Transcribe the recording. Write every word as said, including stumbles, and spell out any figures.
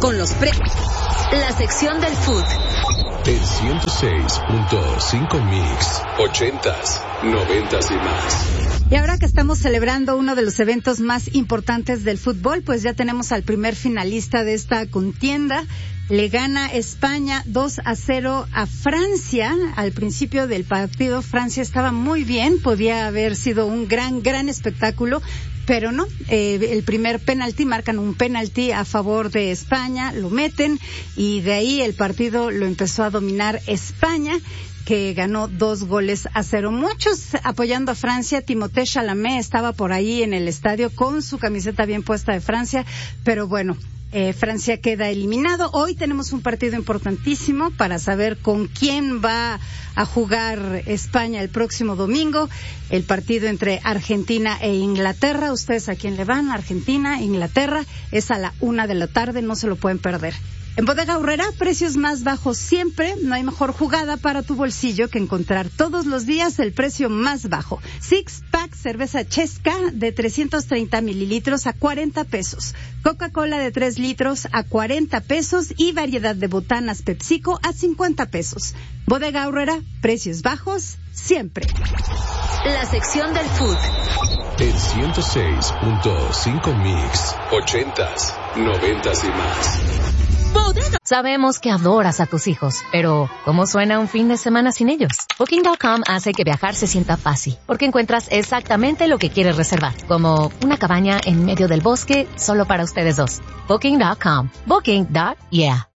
con los pre... La sección del food. El ciento seis punto cinco Mix, ochentas, noventas y más. Y ahora que estamos celebrando uno de los eventos más importantes del fútbol, pues ya tenemos al primer finalista de esta contienda. Le gana España dos a cero a Francia. Al principio del partido Francia estaba muy bien, podía haber sido un gran, gran espectáculo, pero no. Eh, el primer penalti, marcan un penalti a favor de España, lo meten y de ahí el partido lo empezó a dominar España, que ganó dos goles a cero. Muchos apoyando a Francia. Timothée Chalamet estaba por ahí en el estadio con su camiseta bien puesta de Francia, pero bueno, eh, Francia queda eliminado. Hoy tenemos un partido importantísimo para saber con quién va a jugar España el próximo domingo. El partido entre Argentina e Inglaterra. ¿Ustedes a quién le van? Argentina, Inglaterra. Es a la una de la tarde, no se lo pueden perder. En Bodega Aurrera, precios más bajos siempre. No hay mejor jugada para tu bolsillo que encontrar todos los días el precio más bajo. Six Pack cerveza Chesca de trescientos treinta mililitros a cuarenta pesos. Coca-Cola de tres litros a cuarenta pesos y variedad de botanas PepsiCo a cincuenta pesos. Bodega Aurrera, precios bajos siempre. La sección del food. El ciento seis punto cinco Mix, ochentas, noventas y más. Sabemos que adoras a tus hijos, pero ¿cómo suena un fin de semana sin ellos? Booking punto com hace que viajar se sienta fácil, porque encuentras exactamente lo que quieres reservar, como una cabaña en medio del bosque solo para ustedes dos. Booking punto com. Booking. Yeah.